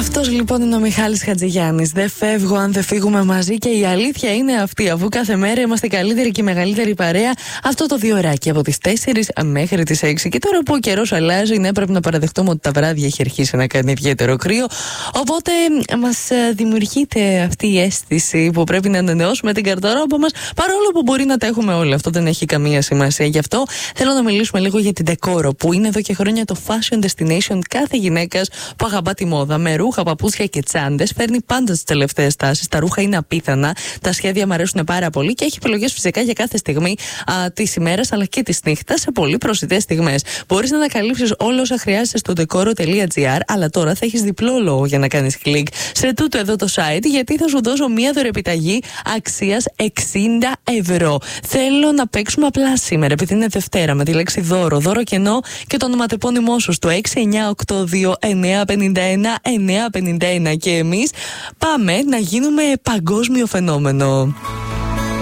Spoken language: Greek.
Αυτός λοιπόν είναι ο Μιχάλης Χατζηγιάννης. Δεν φεύγω αν δεν φύγουμε μαζί, και η αλήθεια είναι αυτή. Αφού κάθε μέρα είμαστε καλύτερη και μεγαλύτερη παρέα, αυτό το 2 ωράκι από τις 4 μέχρι τις 6. Και τώρα που ο καιρός αλλάζει, ναι, πρέπει να παραδεχτούμε ότι τα βράδια έχει αρχίσει να κάνει ιδιαίτερο κρύο. Οπότε μας δημιουργείται αυτή η αίσθηση που πρέπει να ανανεώσουμε την γαρδερόμπα μας, παρόλο που μπορεί να τα έχουμε όλα. Αυτό δεν έχει καμία σημασία. Γι' αυτό θέλω να μιλήσουμε λίγο για την Decoro, που είναι εδώ και χρόνια το fashion destination κάθε γυναίκας που αγαπά τη μόδα. Με ρούχα, παπούτσια και τσάντες, φέρνει πάντα τις τελευταίες τάσεις. Τα ρούχα είναι απίθανα, τα σχέδια μου αρέσουν πάρα πολύ και έχει επιλογές φυσικά για κάθε στιγμή της ημέρας αλλά και της νύχτας σε πολύ προσιτές στιγμές. Μπορείς να ανακαλύψεις όλα όσα χρειάζεσαι στο decoro.gr, αλλά τώρα θα έχεις διπλό λόγο για να κάνεις κλικ σε τούτο εδώ το site, γιατί θα σου δώσω μία δωρεπιταγή αξίας 60€. Θέλω να παίξουμε απλά σήμερα, επειδή είναι Δευτέρα, με τη λέξη δώρο, δώρο κενό και το ονοματεπώνυμό σου στο 6982-951-951, και εμείς πάμε να γίνουμε παγκόσμιο φαινόμενο.